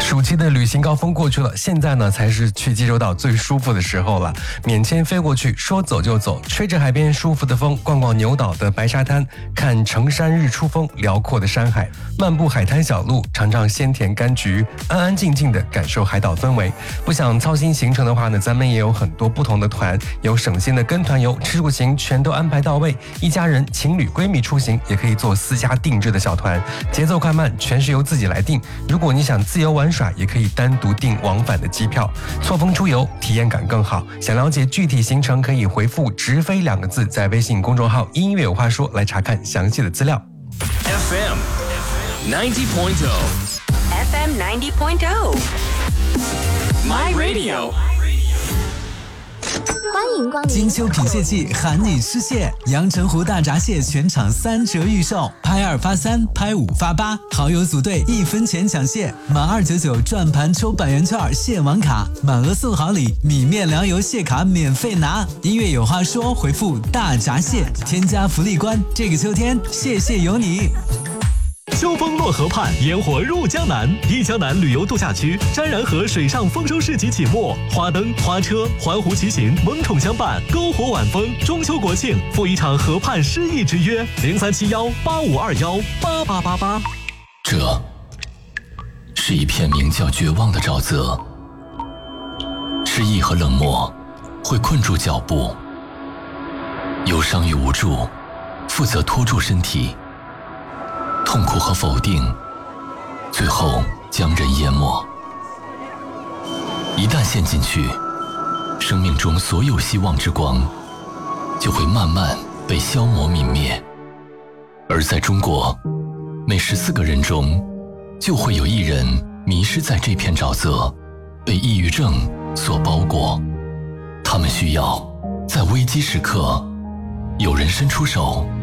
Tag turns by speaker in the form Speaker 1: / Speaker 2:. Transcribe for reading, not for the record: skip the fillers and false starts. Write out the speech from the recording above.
Speaker 1: 暑期的旅行高峰过去了，现在呢才是去济州岛最舒服的时候了。免签飞过去，说走就走，吹着海边舒服的风，逛逛牛岛的白沙滩，看成山日出风，辽阔的山海，漫步海滩小路，尝尝鲜甜柑橘，安安静静的感受海岛氛围。不想操心行程的话呢，咱们也有很多不同的团，有省心的跟团游，吃住行全都安排到位。一家人、情侣、闺蜜出行也可以做私家定制的小团，节奏快慢全是由自己来定。如果你想自由玩耍，也可以单独订往返的机票，错峰出游体验感更好。想了解具体行程，可以回复直飞2个字，在微信公众号音乐有话说来查看详细的资料。
Speaker 2: FM 90.0
Speaker 3: FM 90.0
Speaker 2: My Radio。
Speaker 4: 欢迎光临
Speaker 5: 金秋品蟹季喊你吃蟹，阳澄湖大闸蟹全场3折预售，拍2发3，拍5发8，好友组队1分钱抢蟹，满299转盘抽100元券蟹王卡，满额送好礼，米面粮油蟹卡免费拿。音乐有话说，回复大闸蟹，添加福利关，这个秋天蟹蟹有你。
Speaker 6: 秋风落河畔，烟火入江南。一江南旅游度假区沾然河水上丰收市集启幕，花灯、花车、环湖骑行萌宠相伴，篝火晚风。中秋国庆赴一场河畔诗意之约，037185218888。
Speaker 7: 这是一片名叫绝望的沼泽，失意和冷漠会困住脚步，忧伤与无助负责拖住身体。痛苦和否定，最后将人淹没。一旦陷进去，生命中所有希望之光就会慢慢被消磨泯灭。而在中国，每14个人中就会有1人迷失在这片沼泽，被抑郁症所包裹。他们需要在危机时刻有人伸出手